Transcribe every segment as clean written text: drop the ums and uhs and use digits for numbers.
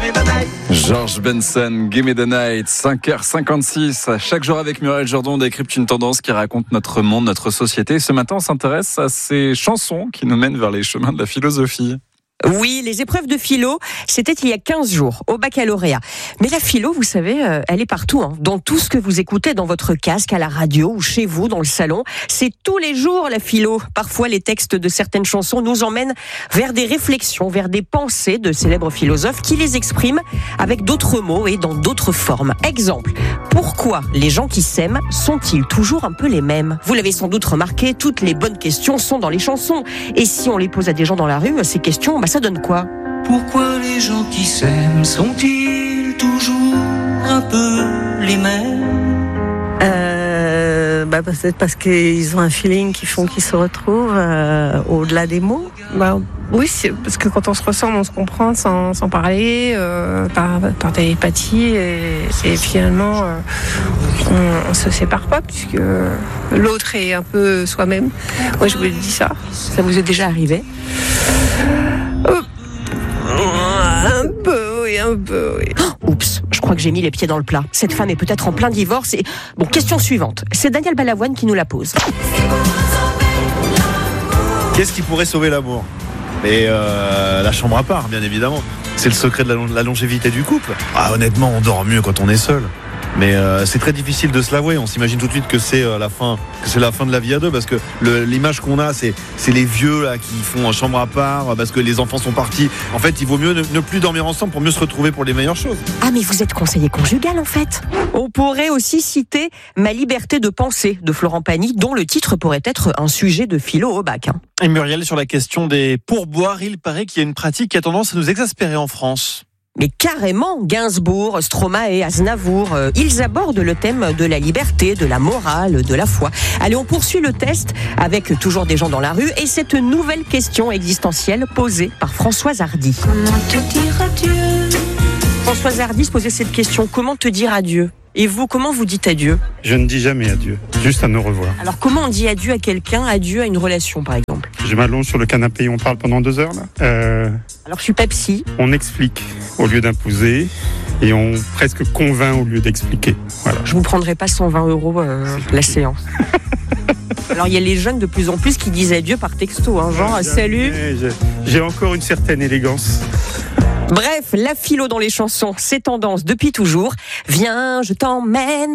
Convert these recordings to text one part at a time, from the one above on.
George Benson, Give Me the Night, 5h56. Chaque jour avec Muriel Jourdan, on décrypte une tendance qui raconte notre monde, notre société. Ce matin, on s'intéresse à ces chansons qui nous mènent vers les chemins de la philosophie. Oui, les épreuves de philo, c'était il y a 15 jours, au baccalauréat. Mais la philo, vous savez, elle est partout, dans tout ce que vous écoutez dans votre casque, à la radio ou chez vous, dans le salon. C'est tous les jours la philo. Parfois, les textes de certaines chansons nous emmènent vers des réflexions, vers des pensées de célèbres philosophes qui les expriment avec d'autres mots et dans d'autres formes. Exemple, pourquoi les gens qui s'aiment sont-ils toujours un peu les mêmes ? Vous l'avez sans doute remarqué, toutes les bonnes questions sont dans les chansons. Et si on les pose à des gens dans la rue, ces questions, ça donne quoi ? Pourquoi les gens qui s'aiment sont-ils toujours un peu les mêmes ? Peut-être parce qu'ils ont un feeling qui font qu'ils se retrouvent au-delà des mots. Oui, c'est parce que quand on se ressemble, on se comprend sans parler, par télépathie, et finalement, on se sépare pas puisque l'autre est un peu soi-même. Moi, je vous ai dit ça. Ça vous est déjà arrivé ? Un peu, oui. Oups, je crois que j'ai mis les pieds dans le plat. Cette femme est peut-être en plein divorce et... Bon, question suivante. C'est Daniel Balavoine qui nous la pose. Qu'est-ce qui pourrait sauver l'amour ? Et la chambre à part, bien évidemment. C'est le secret de la longévité du couple. Honnêtement, on dort mieux quand on est seul. Mais c'est très difficile de se l'avouer. On s'imagine tout de suite que c'est la fin de la vie à deux, parce que l'image qu'on a, c'est les vieux là qui font chambre à part parce que les enfants sont partis. En fait, il vaut mieux ne plus dormir ensemble pour mieux se retrouver pour les meilleures choses. Ah, mais vous êtes conseiller conjugal en fait. On pourrait aussi citer Ma liberté de penser de Florent Pagny, dont le titre pourrait être un sujet de philo au bac. Et Muriel, sur la question des pourboires, il paraît qu'il y a une pratique qui a tendance à nous exaspérer en France. Mais carrément, Gainsbourg, Stromae, Aznavour, ils abordent le thème de la liberté, de la morale, de la foi. Allez, on poursuit le test avec toujours des gens dans la rue et cette nouvelle question existentielle posée par Françoise Hardy. Comment te dire adieu ? Françoise Hardy se posait cette question, comment te dire adieu ? Et vous, comment vous dites adieu ? Je ne dis jamais adieu, juste à nous revoir. Alors comment on dit adieu à quelqu'un, adieu à une relation par exemple ? Je m'allonge sur le canapé et on parle pendant 2 heures là. Alors je suis Pepsi. On explique au lieu d'imposer et on presque convainc au lieu d'expliquer. Voilà. Je vous prendrai pas 120 € la séance. Alors il y a les jeunes de plus en plus qui disent adieu par texto, genre salut. J'ai encore une certaine élégance. Bref, la philo dans les chansons, c'est tendance depuis toujours. Viens, je t'emmène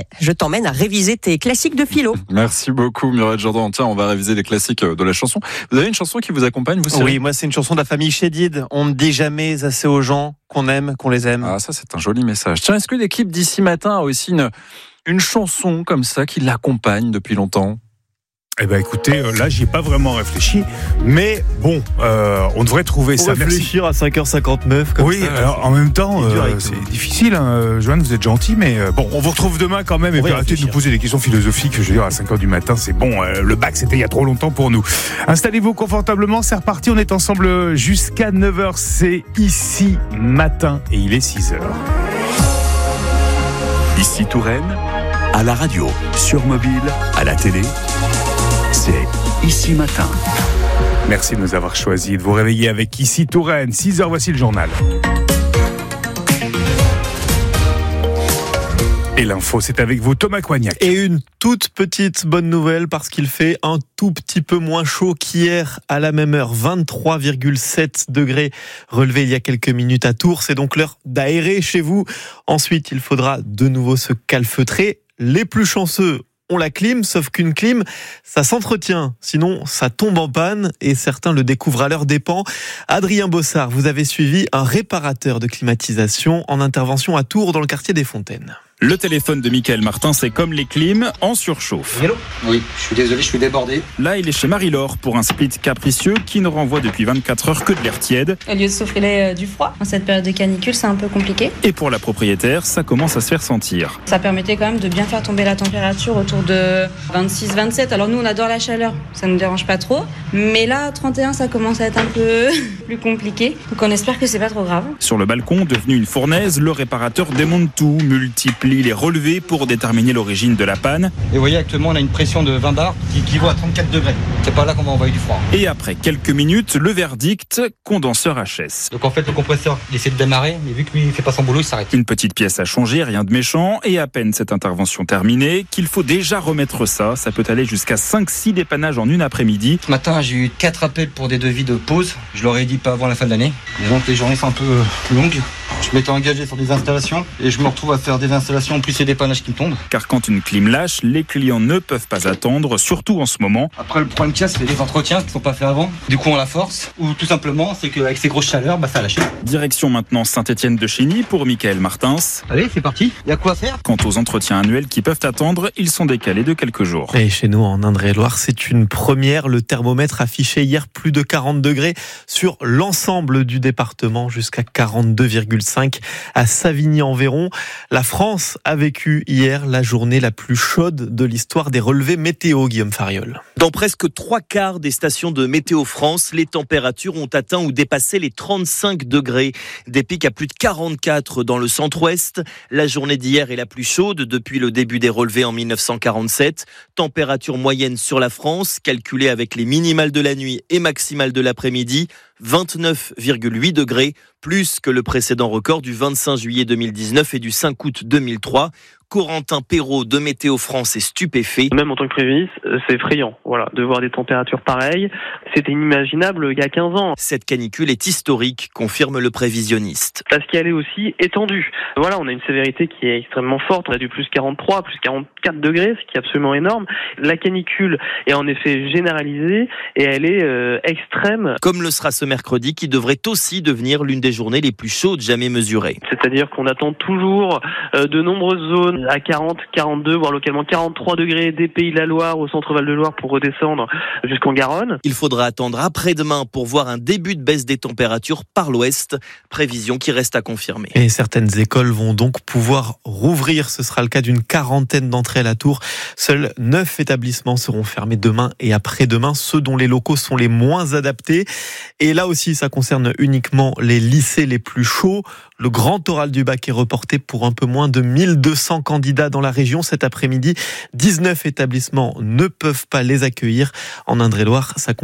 à réviser tes classiques de philo. Merci beaucoup Muriel Jourdan. Tiens, on va réviser les classiques de la chanson. Vous avez une chanson qui vous accompagne, vous, Cyril ? Oui, moi c'est une chanson de la famille Chédid. On ne dit jamais assez aux gens qu'on aime, qu'on les aime. Ah, ça c'est un joli message. Tiens, est-ce que l'équipe d'Ici Matin a aussi une chanson comme ça qui l'accompagne depuis longtemps ? Eh ben écoutez, là j'y ai pas vraiment réfléchi, mais bon, on devrait trouver ça. Réfléchir à 5h59 comme oui, ça. alors en même temps, c'est difficile, Joanne, vous êtes gentil, mais bon, on vous retrouve demain quand même, et puis arrêtez de nous poser des questions philosophiques, je veux dire, à 5h du matin, c'est bon, le bac c'était il y a trop longtemps pour nous. Installez-vous confortablement, c'est reparti, on est ensemble jusqu'à 9h, c'est Ici Matin, et il est 6h. Ici Touraine, à la radio, sur mobile, à la télé. C'est Ici Matin. Merci de nous avoir choisi de vous réveiller avec Ici Touraine. 6h, voici le journal. Et l'info, c'est avec vous, Thomas Coignac. Et une toute petite bonne nouvelle parce qu'il fait un tout petit peu moins chaud qu'hier à la même heure. 23,7 degrés relevés il y a quelques minutes à Tours. C'est donc l'heure d'aérer chez vous. Ensuite, il faudra de nouveau se calfeutrer. Les plus chanceux ont la clim, sauf qu'une clim, ça s'entretient. Sinon, ça tombe en panne et certains le découvrent à leurs dépens. Adrien Bossard, vous avez suivi un réparateur de climatisation en intervention à Tours dans le quartier des Fontaines. Le téléphone de Michael Martin, c'est comme les clims, en surchauffe. Hello. Oui, je suis désolé, je suis débordé. Là, il est chez Marie-Laure pour un split capricieux qui ne renvoie depuis 24 heures que de l'air tiède. Au lieu de s'offrir du froid, en cette période de canicule, c'est un peu compliqué. Et pour la propriétaire, ça commence à se faire sentir. Ça permettait quand même de bien faire tomber la température autour de 26-27. Alors nous, on adore la chaleur, ça ne nous dérange pas trop. Mais là, 31, ça commence à être un peu plus compliqué. Donc on espère que c'est pas trop grave. Sur le balcon, devenu une fournaise, le réparateur démonte tout, multiplie multiplie les relevés pour déterminer l'origine de la panne. Et vous voyez, actuellement, on a une pression de 20 bars qui équivaut à 34 degrés. C'est pas là qu'on va envoyer du froid. Et après quelques minutes, le verdict, condenseur HS. Donc en fait, le compresseur, il essaie de démarrer, mais vu que lui, il fait pas son boulot, il s'arrête. Une petite pièce à changer, rien de méchant, et à peine cette intervention terminée, qu'il faut déjà remettre ça. Ça peut aller jusqu'à 5-6 dépannages en une après-midi. Ce matin, j'ai eu 4 appels pour des devis de pause. Je leur ai dit pas avant la fin de l'année. Et donc les journées sont un peu longues. Je m'étais engagé sur des installations et je me retrouve à faire des installations en plus les dépannages qui me tombent. Car quand une clim lâche, les clients ne peuvent pas attendre, surtout en ce moment. Après, le problème qu'il y a, c'est les entretiens qui ne sont pas faits avant. Du coup, on la force. Ou tout simplement, c'est qu'avec ces grosses chaleurs, ça a lâché. Direction maintenant Saint-Étienne-de-Chény pour Michael Martins. Allez, c'est parti. Il y a quoi à faire. Quant aux entretiens annuels qui peuvent attendre, ils sont décalés de quelques jours. Et chez nous, en Indre-et-Loire, c'est une première. Le thermomètre affichait hier plus de 40 degrés sur l'ensemble du département, jusqu'à 42,5 à Savigny-en-Véron. La France a vécu hier la journée la plus chaude de l'histoire des relevés météo, Guillaume Fariol. Dans presque 3/4 des stations de Météo France, les températures ont atteint ou dépassé les 35 degrés. Des pics à plus de 44 dans le centre-ouest. La journée d'hier est la plus chaude depuis le début des relevés en 1947. Température moyenne sur la France, calculée avec les minimales de la nuit et maximales de l'après-midi, 29,8 degrés, plus que le précédent record du 25 juillet 2019 et du 5 août 2003. Corentin Perrault de Météo France est stupéfait. Même en tant que prévisionniste, c'est effrayant, de voir des températures pareilles. C'était inimaginable il y a 15 ans. Cette canicule est historique, confirme le prévisionniste. Parce qu'elle est aussi étendue. On a une sévérité qui est extrêmement forte. On a du plus 43, plus 44 degrés, ce qui est absolument énorme. La canicule est en effet généralisée et elle est extrême. Comme le sera ce mercredi, qui devrait aussi devenir l'une des journées les plus chaudes jamais mesurées. C'est-à-dire qu'on attend toujours de nombreuses zones à 40, 42, voire localement 43 degrés des Pays de la Loire au centre Val-de-Loire pour redescendre jusqu'en Garonne. Il faudra attendre après-demain pour voir un début de baisse des températures par l'ouest. Prévision qui reste à confirmer. Et certaines écoles vont donc pouvoir rouvrir. Ce sera le cas d'une quarantaine d'entre elles à Tours. Seuls 9 établissements seront fermés demain et après-demain, ceux dont les locaux sont les moins adaptés. Et là aussi, ça concerne uniquement les lycées les plus chauds. Le grand oral du bac est reporté pour un peu moins de 1200 candidats dans la région cet après-midi. 19 établissements ne peuvent pas les accueillir. En Indre-et-Loire, ça